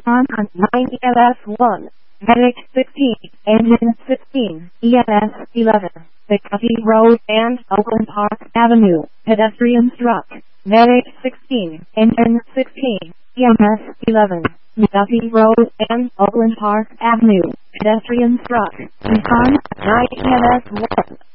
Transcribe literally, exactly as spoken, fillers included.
Nissan nine E L S one, Medic sixteen, Engine sixteen, E L S eleven, Picati Road and Oakland Park Avenue, pedestrian struck, Medic sixteen, Engine sixteen, E M S eleven, Picati Road and Oakland Park Avenue, pedestrian struck, Nissan nine E L S one.